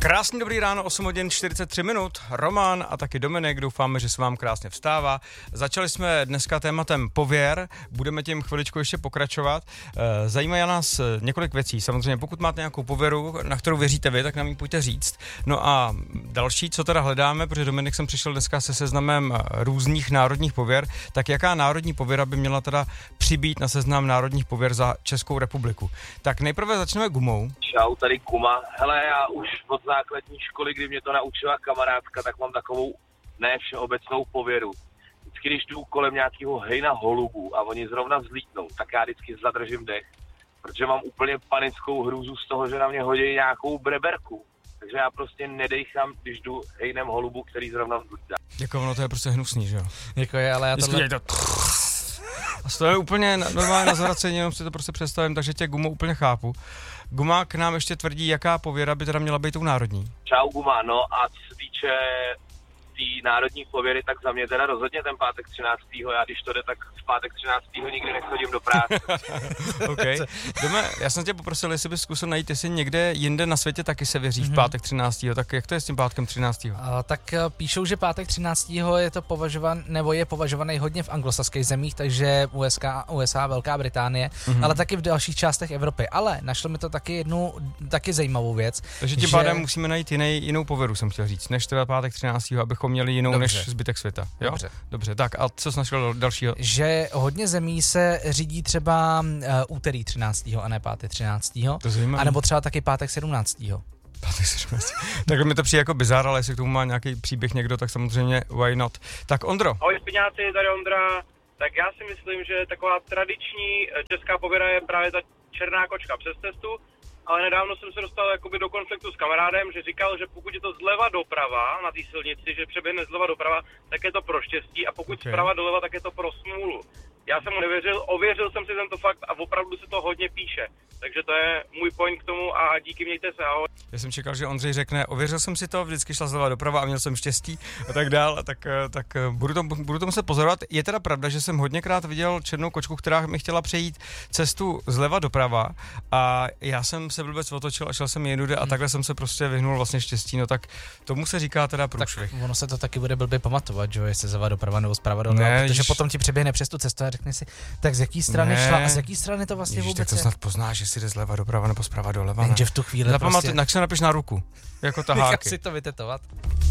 Krásný dobrý ráno, 8 hodin 43 minut. Roman a taky Dominik, doufáme, že se vám krásně vstává. Začali jsme dneska tématem pověr, budeme tím chviličku ještě pokračovat. Zajímají nás několik věcí. Samozřejmě, pokud máte nějakou pověru, na kterou věříte vy, tak nám ji pojďte říct. No a další, co teda hledáme, protože Dominik jsem přišel dneska se seznamem různých národních pověr, tak jaká národní pověra by měla teda přibýt na seznam národních pověr za Českou republiku? Tak nejprve začneme gumou. Čau, tady Kuma. Hele, já už od základní školy, kdy mě to naučila kamarádka, tak mám takovou ne všeobecnou pověru. Vždycky, když jdu kolem nějakého hejna holubů a oni zrovna vzlítnou, tak já vždycky zadržím dech, protože mám úplně panickou hrůzu z toho, že na mě hodí nějakou breberku. Takže já prostě nedejchám, když jdu hejnem holubu, který zrovna vzlítá. Jako ono to je prostě hnusný, že jo? Jako je, ale já tohle... A to je úplně normálně na zvracení, jenom si to prostě představím, takže tě Gumo úplně chápu. Guma k nám ještě tvrdí, jaká pověra by teda měla být tou národní. Čau Guma, no a co se týče té národní pověry, tak za mě teda rozhodně ten pátek 13. Já když to jde, tak v pátek 13. nikdy nechodím do práce. OK. Dome, já jsem tě poprosil, jestli bys zkusil najít, jestli někde jinde na světě taky se věří v pátek 13. Tak jak to je s tím pátkem 13. Tak píšou, že pátek 13. je to je považovaný hodně v anglosaských zemích, takže USA, Velká Británie, ale taky v dalších částech Evropy. Ale našlo mi to taky taky zajímavou věc. Takže tím pádem musíme najít jinou pověru, jsem chtěl říct, než teda pátek 13. abychom měli jinou než zbytek světa. Jo? Dobře. Tak a co jsi našel dalšího? Že hodně zemí se řídí třeba úterý 13. a ne pátek 13. To zajímavé. A nebo třeba taky pátek 17. Pátek 17. Tak mi to přijde jako bizár, ale jestli k tomu má nějaký příběh někdo, tak samozřejmě why not. Tak Ondro. Ahoj Spiňáci, tady Ondra. Tak já si myslím, že taková tradiční česká pověra je právě ta černá kočka přes cestu, ale nedávno jsem se dostal jakoby do konfliktu s kamarádem, že říkal, že pokud je to zleva doprava na té silnici, že přeběhne zleva doprava, tak je to pro štěstí a pokud zprava doleva, tak je to pro smůlu. Já jsem mu nevěřil, ověřil jsem si tento fakt a opravdu se to hodně píše. Takže to je můj point k tomu a díky, mějte se, ahoj. Já jsem čekal, že Ondřej řekne, ověřil jsem si to, vždycky šla zleva doprava a měl jsem štěstí a tak dál, tak budu to muset pozorovat. Je teda pravda, že jsem hodněkrát viděl černou kočku, která mi chtěla přejít cestu zleva doprava a já jsem se blbec otočil a šel jsem jinudy a takhle jsem se prostě vyhnul vlastně štěstí, no tak tomu se říká teda průšvih. Tak ono se to taky bude blbě pamatovat, že jestli zleva doprava nebo zprava doleva, protože potom ti přeběhne přes tu cestu a řekne si, tak z jaký strany šla a z jaký strany to vlastně vůbec tak to snad poznáš, jestli jde zleva doprava nebo zprava doleva. Jenže v tu chvíli prostě... Tak se napiš na ruku, jako taháky. Nechám si to vytetovat.